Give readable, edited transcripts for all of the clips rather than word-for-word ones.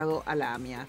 a la AMIA.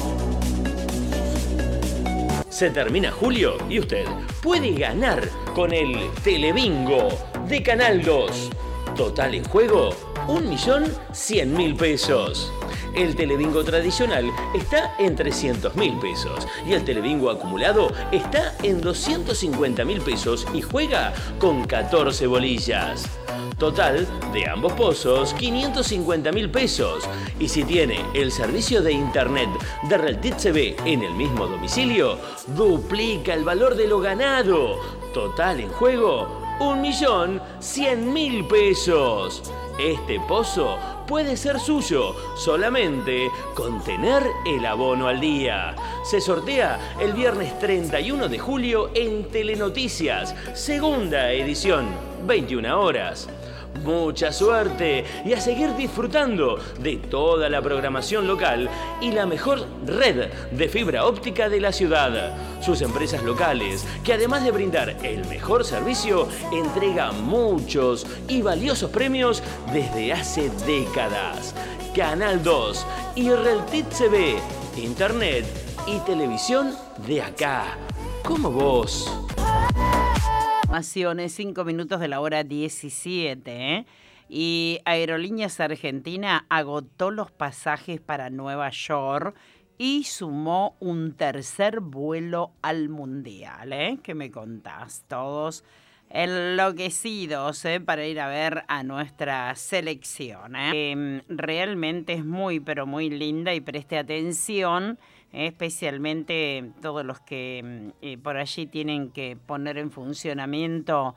Se termina julio y usted puede ganar con el Telebingo de Canal 2. Total en juego, 1.100.000 pesos. El Telebingo tradicional está en 300.000 pesos y el Telebingo acumulado está en 250.000 pesos y juega con 14 bolillas. Total de ambos pozos, 550.000 pesos. Y si tiene el servicio de internet de Reltit CB en el mismo domicilio, duplica el valor de lo ganado. Total en juego, 1.100.000 pesos. Este pozo puede ser suyo solamente con tener el abono al día. Se sortea el viernes 31 de julio en Telenoticias, segunda edición, 21 horas. Mucha suerte y a seguir disfrutando de toda la programación local y la mejor red de fibra óptica de la ciudad. Sus empresas locales, que además de brindar el mejor servicio, entregan muchos y valiosos premios desde hace décadas. Canal 2 y Reltit CB, internet y televisión de acá, como vos. 5 minutos de la hora 17, y Aerolíneas Argentina agotó los pasajes para Nueva York y sumó un tercer vuelo al Mundial. ¿Qué me contás? Todos enloquecidos para ir a ver a nuestra selección. Realmente es muy, pero muy linda, y preste atención, especialmente todos los que por allí tienen que poner en funcionamiento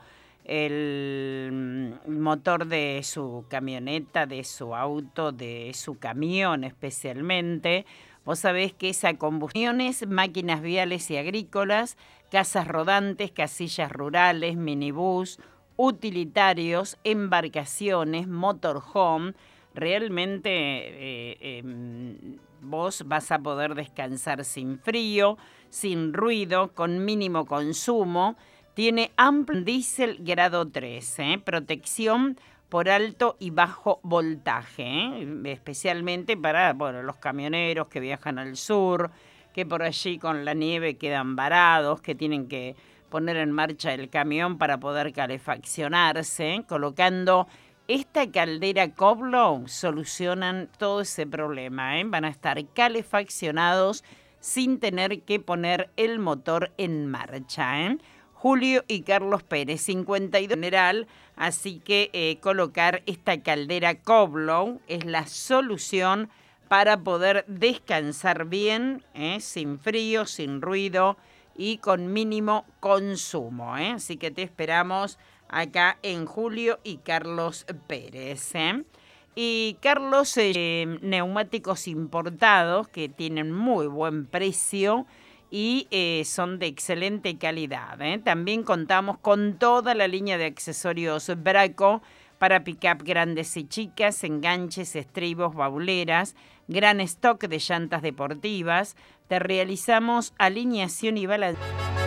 el motor de su camioneta, de su auto, de su camión especialmente. Vos sabés que esa combustiones, máquinas viales y agrícolas, casas rodantes, casillas rurales, minibús, utilitarios, embarcaciones, motorhome, realmente vos vas a poder descansar sin frío, sin ruido, con mínimo consumo. Tiene amplio diésel grado 3, protección por alto y bajo voltaje, especialmente para los camioneros que viajan al sur, que por allí con la nieve quedan varados, que tienen que poner en marcha el camión para poder calefaccionarse, colocando esta caldera Koblow solucionan todo ese problema. Van a estar calefaccionados sin tener que poner el motor en marcha. Julio y Carlos Pérez, 52 general, así que colocar esta caldera Koblow es la solución para poder descansar bien, sin frío, sin ruido y con mínimo consumo. Así que te esperamos acá en Julio y Carlos Pérez. Y Carlos, neumáticos importados que tienen muy buen precio y son de excelente calidad. También contamos con toda la línea de accesorios Braco para pick-up grandes y chicas, enganches, estribos, bauleras, gran stock de llantas deportivas. Te realizamos alineación y balance.